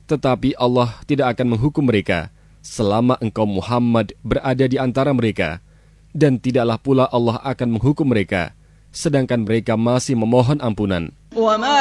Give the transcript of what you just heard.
Tetapi Allah tidak akan menghukum mereka selama engkau Muhammad berada di antara mereka, dan tidaklah pula Allah akan menghukum mereka sedangkan mereka masih memohon ampunan.